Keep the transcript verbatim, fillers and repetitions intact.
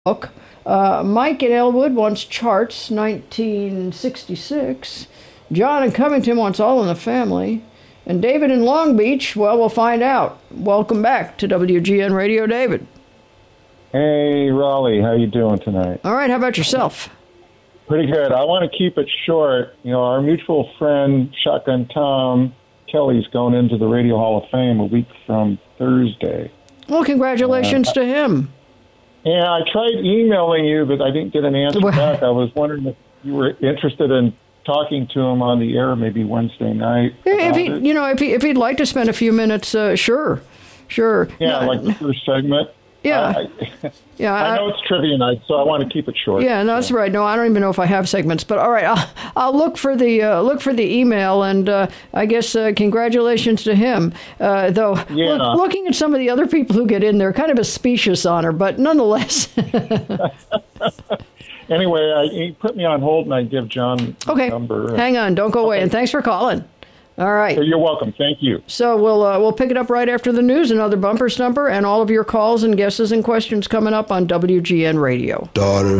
book. Uh, Mike in Elwood wants Charts, nineteen sixty-six. John in Covington wants All in the Family. And David in Long Beach, well, we'll find out. Welcome back to W G N Radio, David. Hey, Raleigh, how you doing tonight? All right, how about yourself? Pretty good. I want to keep it short. You know, our mutual friend, Shotgun Tom Kelly's going into the Radio Hall of Fame a week from Thursday. Well, congratulations uh, to him. Yeah, I tried emailing you, but I didn't get an answer well, back. I was wondering if you were interested in talking to him on the air maybe Wednesday night. If he, it. you know, if he if he'd like to spend a few minutes, uh, sure, sure. Yeah, no, like the first segment. Yeah, uh, I, yeah. I know I, it's trivia night, so I want to keep it short. Yeah, no, that's so. right. No, I don't even know if I have segments, but all right, I'll, I'll look for the uh, look for the email, and uh, I guess uh, congratulations to him. Uh, though, yeah. look, looking at some of the other people who get in there, kind of a specious honor, but nonetheless. Anyway, I, he put me on hold, and I give John okay. the number. Hang on, don't go away, okay. and thanks for calling. All right. So you're welcome. Thank you. So we'll uh, we'll pick it up right after the news, another bumper stumper, and all of your calls and guesses and questions coming up on W G N Radio. Daughter.